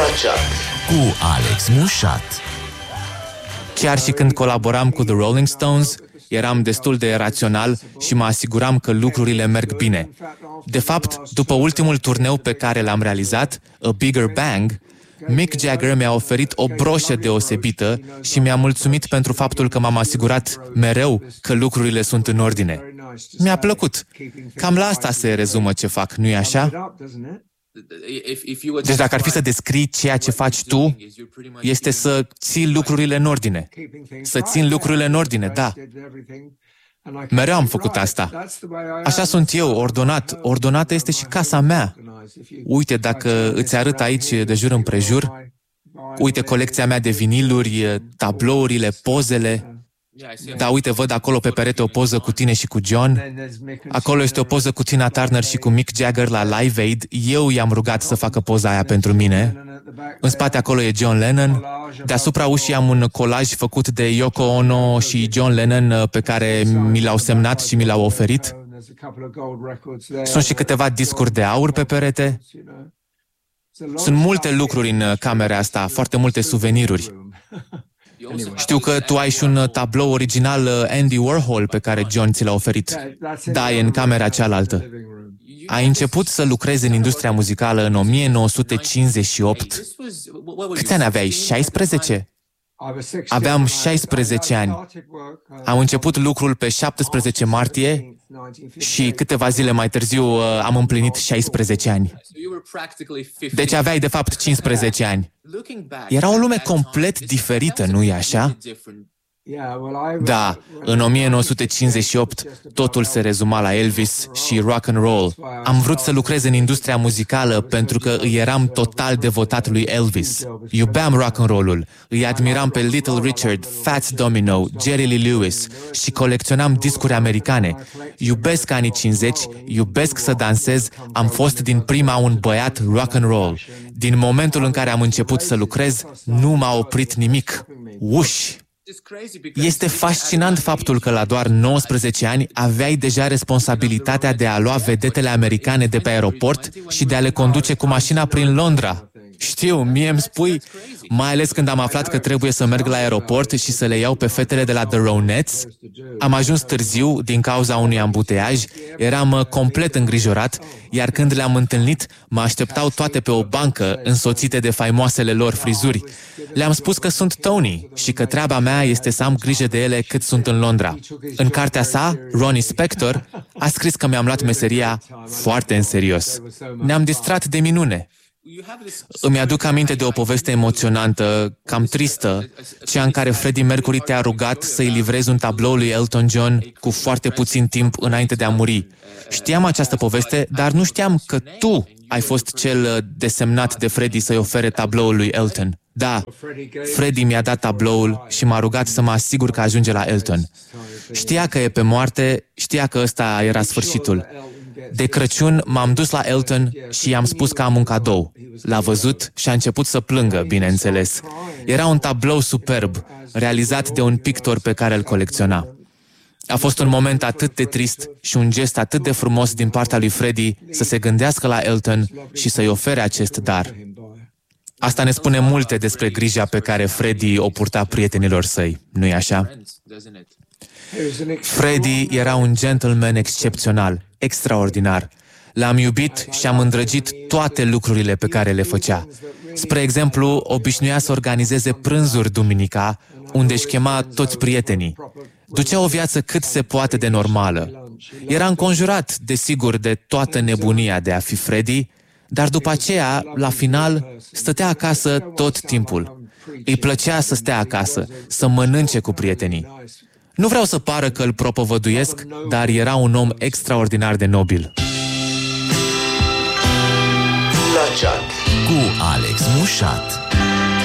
La chat cu Alex Mușat. Chiar și când colaboram cu The Rolling Stones, eram destul de rațional și mă asiguram că lucrurile merg bine. De fapt, după ultimul turneu pe care l-am realizat, A Bigger Bang, Mick Jagger mi-a oferit o broșă deosebită și mi-a mulțumit pentru faptul că m-am asigurat mereu că lucrurile sunt în ordine. Mi-a plăcut. Cam la asta se rezumă ce fac, nu-i așa? Deci dacă ar fi să descrii ceea ce faci tu, este să ții lucrurile în ordine. Să țin lucrurile în ordine, da. Mereu am făcut asta. Așa sunt eu, ordonat. Ordonată este și casa mea. Uite, dacă îți arăt aici de jur împrejur, uite colecția mea de viniluri, tablourile, pozele. Da, uite, văd acolo pe perete o poză cu tine și cu John. Acolo este o poză cu Tina Turner și cu Mick Jagger la Live Aid. Eu i-am rugat să facă poza aia pentru mine. În spate acolo e John Lennon. Deasupra ușii am un colaj făcut de Yoko Ono și John Lennon pe care mi l-au semnat și mi l-au oferit. Sunt și câteva discuri de aur pe perete. Sunt multe lucruri în camera asta, foarte multe suveniruri. Știu că tu ai și un tablou original Andy Warhol pe care John ți l-a oferit. Da, e în camera cealaltă. Ai început să lucrezi în industria muzicală în 1958. Câți ani aveai? 16? Aveam 16 ani. Am început lucrul pe 17 martie și câteva zile mai târziu am împlinit 16 ani. Deci aveai de fapt 15 ani. Era o lume complet diferită, nu-i așa? Da, în 1958 totul se rezuma la Elvis și rock and roll. Am vrut să lucrez în industria muzicală pentru că îi eram total devotat lui Elvis. Iubeam rock and roll-ul, îi admiram pe Little Richard, Fats Domino, Jerry Lee Lewis și colecționam discuri americane. Iubesc anii 50, iubesc să dansez, am fost din prima un băiat rock and roll. Din momentul în care am început să lucrez, nu m-a oprit nimic. Uși! Este fascinant faptul că la doar 19 ani aveai deja responsabilitatea de a lua vedetele americane de pe aeroport și de a le conduce cu mașina prin Londra. Știu, mie îmi spui, mai ales când am aflat că trebuie să merg la aeroport și să le iau pe fetele de la The Ronettes. Am ajuns târziu din cauza unui ambuteiaj, eram complet îngrijorat, iar când le-am întâlnit, mă așteptau toate pe o bancă, însoțite de faimoasele lor frizuri. Le-am spus că sunt Tony și că treaba mea este să am grijă de ele cât sunt în Londra. În cartea sa, Ronnie Spector a scris că mi-am luat meseria foarte în serios. Ne-am distrat de minune. Îmi aduc aminte de o poveste emoționantă, cam tristă, cea în care Freddie Mercury te-a rugat să-i livrezi un tablou lui Elton John cu foarte puțin timp înainte de a muri. Știam această poveste, dar nu știam că tu ai fost cel desemnat de Freddie să-i ofere tabloul lui Elton. Da, Freddie mi-a dat tabloul și m-a rugat să mă asigur că ajunge la Elton. Știa că e pe moarte, știa că ăsta era sfârșitul. De Crăciun m-am dus la Elton și i-am spus că am un cadou. L-a văzut și a început să plângă, bineînțeles. Era un tablou superb, realizat de un pictor pe care îl colecționa. A fost un moment atât de trist și un gest atât de frumos din partea lui Freddie să se gândească la Elton și să-i ofere acest dar. Asta ne spune multe despre grija pe care Freddie o purta prietenilor săi, nu-i așa? Freddie era un gentleman excepțional, extraordinar. L-am iubit și am îndrăgit toate lucrurile pe care le făcea. Spre exemplu, obișnuia să organizeze prânzuri duminica, unde își chema toți prietenii. Ducea o viață cât se poate de normală. Era înconjurat, desigur, de toată nebunia de a fi Freddie, dar după aceea, la final, stătea acasă tot timpul. Îi plăcea să stea acasă, să mănânce cu prietenii. Nu vreau să pară că îl propovăduiesc, dar era un om extraordinar de nobil. La chat cu Alex Mușat.